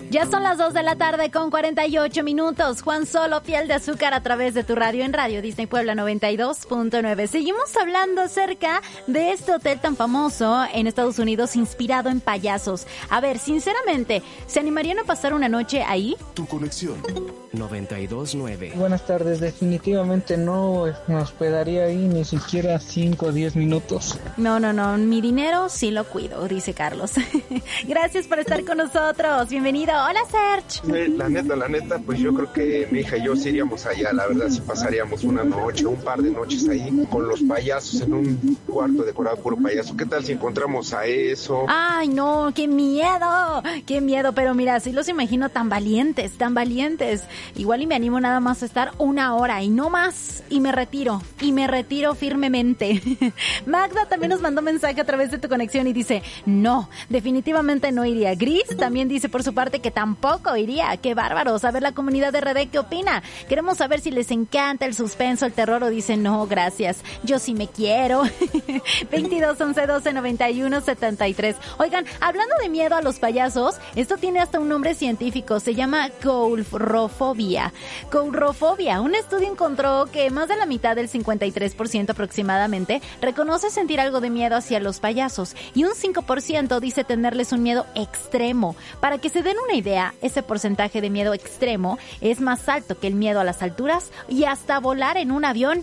Ya son las 2 de la tarde con 48 minutos. Juan Solo, Piel de Azúcar a través de tu radio en Radio Disney Puebla 92.9. Seguimos hablando acerca de este hotel tan famoso en Estados Unidos inspirado en payasos. A ver, sinceramente, ¿se animarían a pasar una noche ahí? Tu conexión 92.9. Buenas tardes, definitivamente no me hospedaría ahí ni siquiera 5 o 10 minutos. No, mi dinero sí lo cuido, dice Carlos. Gracias por estar con nosotros, bienvenido. Hola, Serge. La neta, pues yo creo que mi hija y yo sí iríamos allá, la verdad, sí pasaríamos una noche, un par de noches ahí, con los payasos en un cuarto decorado puro payaso. ¿Qué tal si encontramos a eso? Ay, no, qué miedo, pero mira, sí los imagino tan valientes. Igual y me animo nada más a estar una hora y no más, y me retiro firmemente. Magda también nos mandó mensaje a través de tu conexión y dice, no, definitivamente no iría. Gris también dice por su parte que tampoco iría. Qué bárbaros. A ver la comunidad de RD qué opina. Queremos saber si les encanta el suspenso, el terror, o dicen no, gracias, yo sí me quiero. 22 11 12 91 73. Oigan, hablando de miedo a los payasos, esto tiene hasta un nombre científico, se llama coulrofobia. Coulrofobia. Un estudio encontró que más de la mitad, del 53% aproximadamente, reconoce sentir algo de miedo hacia los payasos y un 5% dice tenerles un miedo extremo. Para que se den una idea, ese porcentaje de miedo extremo es más alto que el miedo a las alturas y hasta volar en un avión.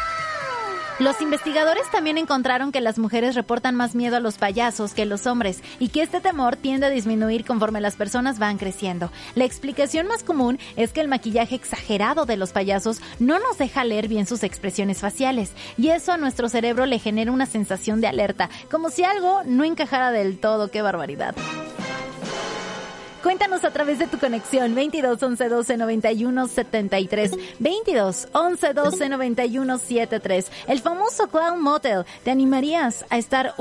Los investigadores también encontraron que las mujeres reportan más miedo a los payasos que los hombres y que este temor tiende a disminuir conforme las personas van creciendo. La explicación más común es que el maquillaje exagerado de los payasos no nos deja leer bien sus expresiones faciales y eso a nuestro cerebro le genera una sensación de alerta, como si algo no encajara del todo. ¡Qué barbaridad! Cuéntanos a través de tu conexión 22 11 12 91 73, 22 11 12 91 73. El famoso Clown Motel. ¿Te animarías a estar